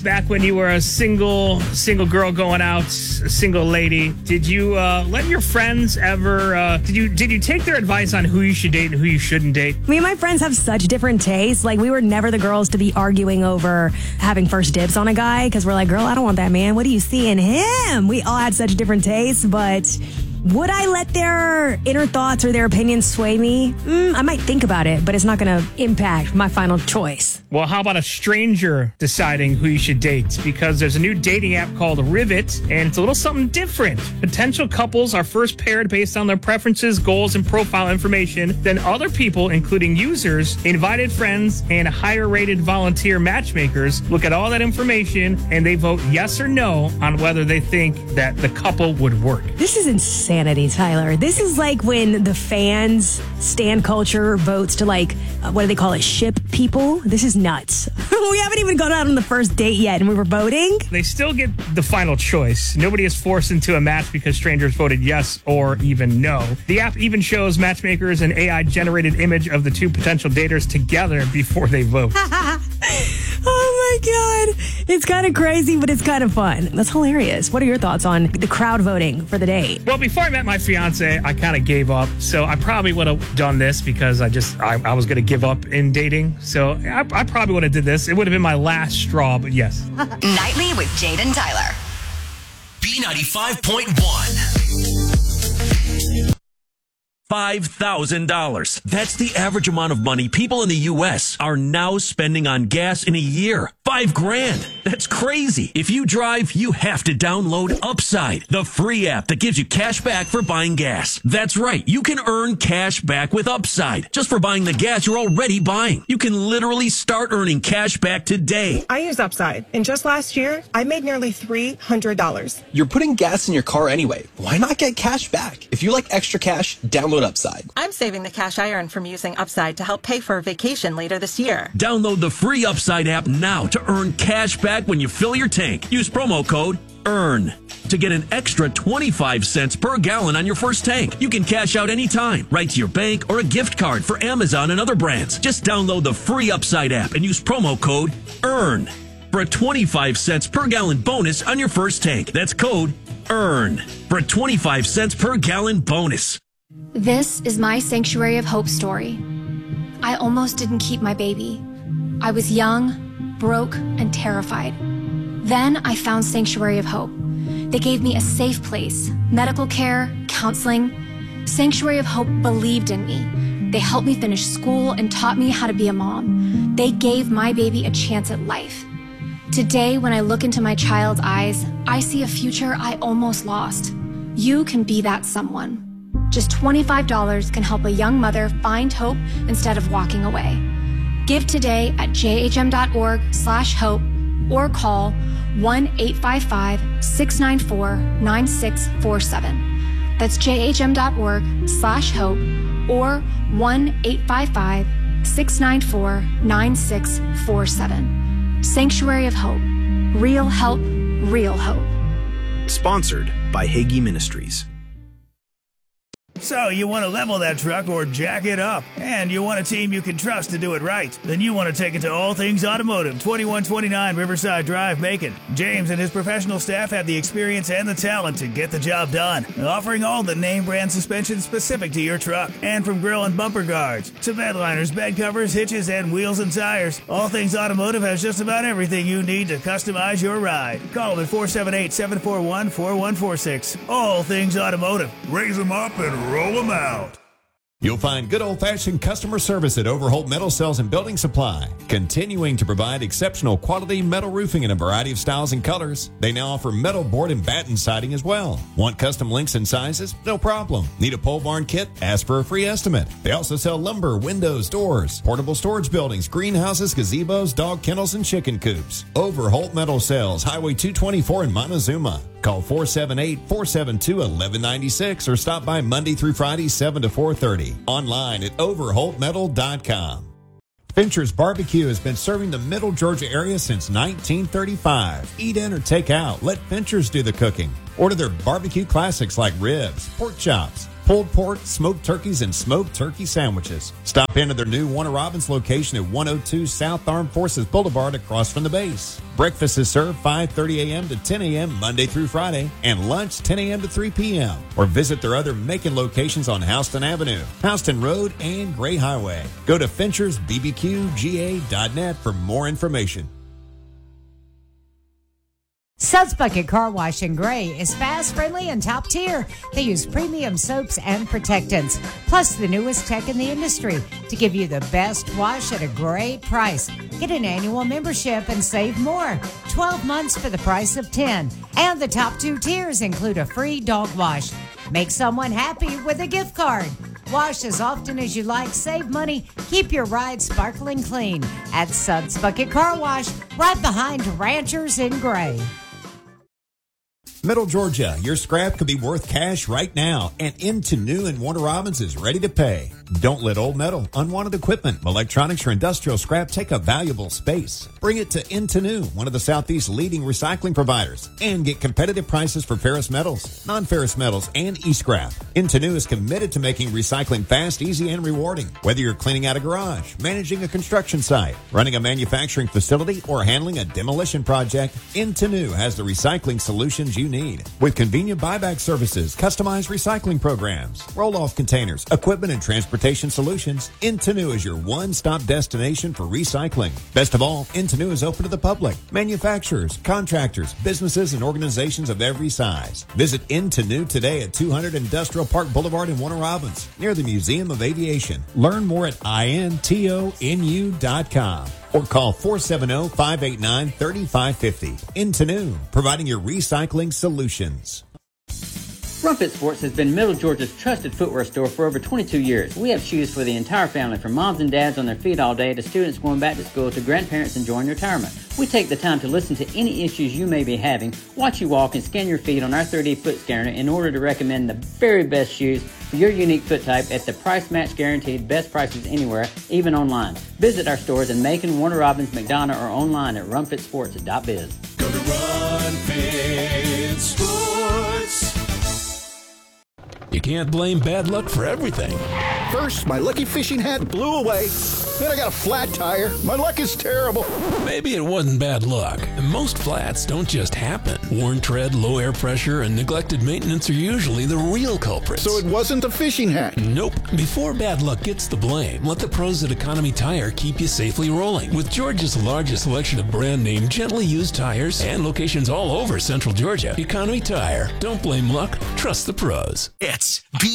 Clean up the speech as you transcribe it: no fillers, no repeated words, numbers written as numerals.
Back when you were a single girl going out, a single lady, did you let your friends ever? Did you take their advice on who you should date and who you shouldn't date? Me and my friends have such different tastes. Like, we were never the girls to be arguing over having first dibs on a guy because we're like, girl, I don't want that man. What do you see in him? We all had such different tastes, but would I let their inner thoughts or their opinions sway me? I might think about it, but it's not going to impact my final choice. Well, how about a stranger deciding who you should date? Because there's a new dating app called Rivet, and it's a little something different. Potential couples are first paired based on their preferences, goals, and profile information. Then other people, including users, invited friends, and higher-rated volunteer matchmakers, look at all that information, and they vote yes or no on whether they think that the couple would work. This is insanity, Tyler. This is like when the fans stan culture votes to, like, what do they call it, ship people? This is nuts. We haven't even gone out on the first date yet, and we were voting. They still get the final choice. Nobody is forced into a match because strangers voted yes or even no. The app even shows matchmakers an AI-generated image of the two potential daters together before they vote. Oh my God. It's kind of crazy, but it's kind of fun. That's hilarious. What are your thoughts on the crowd voting for the date? Well, before I met my fiance, I kind of gave up. So I probably would have done this because I was going to give up in dating. So I probably would have did this. It would have been my last straw, but yes. Nightly with Jade and Tyler. B95.1. $5,000. That's the average amount of money people in the U.S. are now spending on gas in a year. $5,000. That's crazy. If you drive, you have to download Upside, the free app that gives you cash back for buying gas. That's right. You can earn cash back with Upside just for buying the gas you're already buying. You can literally start earning cash back today. I use Upside, and just last year, I made nearly $300. You're putting gas in your car anyway. Why not get cash back? If you like extra cash, download Upside. I'm saving the cash I earn from using Upside to help pay for a vacation later this year. Download the free Upside app now to earn cash back when you fill your tank. Use promo code EARN to get an extra 25 cents per gallon on your first tank. You can cash out anytime, right to your bank or a gift card for Amazon and other brands. Just download the free Upside app and use promo code EARN for a 25 cents per gallon bonus on your first tank. That's code EARN for a 25 cents per gallon bonus. This is my Sanctuary of Hope story. I almost didn't keep my baby. I was young, broke, and terrified. Then I found Sanctuary of Hope. They gave me a safe place, medical care, counseling. Sanctuary of Hope believed in me. They helped me finish school and taught me how to be a mom. They gave my baby a chance at life. Today, when I look into my child's eyes, I see a future I almost lost. You can be that someone. Just $25 can help a young mother find hope instead of walking away. Give today at jhm.org/hope or call 1-855-694-9647. That's jhm.org/hope or 1-855-694-9647. Sanctuary of Hope. Real help, real hope. Sponsored by Hagee Ministries. So you want to level that truck or jack it up, and you want a team you can trust to do it right. Then you want to take it to All Things Automotive, 2129 Riverside Drive, Macon. James and his professional staff have the experience and the talent to get the job done, offering all the name brand suspension specific to your truck. And from grill and bumper guards to bed liners, bed covers, hitches, and wheels and tires, All Things Automotive has just about everything you need to customize your ride. Call them at 478-741-4146. All Things Automotive. Raise them up and roll them out. You'll find good old-fashioned customer service at Overholt Metal Sales and Building Supply, continuing to provide exceptional quality metal roofing in a variety of styles and colors. They now offer metal board and batten siding as well. Want custom links and sizes? No problem. Need a pole barn kit? Ask for a free estimate. They also sell lumber, windows, doors, portable storage buildings, greenhouses, gazebos, dog kennels, and chicken coops. Overholt Metal Sales, Highway 224 in Montezuma. Call 478-472-1196 or stop by Monday through Friday, 7 to 4:30. Online at overholtmetal.com. Fincher's Barbecue has been serving the Middle Georgia area since 1935. Eat in or take out. Let Fincher's do the cooking. Order their barbecue classics like ribs, pork chops, pulled pork, smoked turkeys, and smoked turkey sandwiches. Stop into their new Warner Robins location at 102 South Armed Forces Boulevard across from the base. Breakfast is served 5:30 a.m. to 10 a.m. Monday through Friday, and lunch 10 a.m. to 3 p.m. Or visit their other Macon locations on Houston Avenue, Houston Road, and Gray Highway. Go to FinchersBBQGA.net for more information. Suds Bucket Car Wash in Gray is fast, friendly, and top tier. They use premium soaps and protectants, plus the newest tech in the industry to give you the best wash at a great price. Get an annual membership and save more. 12 months for the price of 10. And the top 2 tiers include a free dog wash. Make someone happy with a gift card. Wash as often as you like, save money, keep your ride sparkling clean at Suds Bucket Car Wash, right behind Ranchers in Gray. Middle Georgia, your scrap could be worth cash right now, and Into New and Warner Robins is ready to pay. Don't let old metal, unwanted equipment, electronics, or industrial scrap take a valuable space. Bring it to Into New, one of the Southeast's leading recycling providers, and get competitive prices for ferrous metals, non-ferrous metals, and e-scrap. Into New is committed to making recycling fast, easy, and rewarding. Whether you're cleaning out a garage, managing a construction site, running a manufacturing facility, or handling a demolition project, Into New has the recycling solutions you need. With convenient buyback services, customized recycling programs, roll-off containers, equipment, and transportation solutions, Into New is your one-stop destination for recycling. Best of all, Into New is open to the public, manufacturers, contractors, businesses, and organizations of every size. Visit Into New today at 200 Industrial Park Boulevard in Warner Robins, near the Museum of Aviation. Learn more at intonu.com. Or call 470-589-3550. Into New, providing your recycling solutions. Rumfit Sports has been Middle Georgia's trusted footwear store for over 22 years. We have shoes for the entire family, from moms and dads on their feet all day to students going back to school to grandparents enjoying retirement. We take the time to listen to any issues you may be having, watch you walk, and scan your feet on our 3D foot scanner in order to recommend the very best shoes for your unique foot type at the price match guaranteed, best prices anywhere, even online. Visit our stores in Macon, Warner Robins, McDonough, or online at rumfitsports.biz. Go to Run Fit Sports. You can't blame bad luck for everything. First, my lucky fishing hat blew away. Then I got a flat tire. My luck is terrible. Maybe it wasn't bad luck. Most flats don't just happen. Worn tread, low air pressure, and neglected maintenance are usually the real culprits. So it wasn't the fishing hat? Nope. Before bad luck gets the blame, let the pros at Economy Tire keep you safely rolling. With Georgia's largest selection of brand name, gently used tires and locations all over Central Georgia, Economy Tire. Don't blame luck. Trust the pros. It's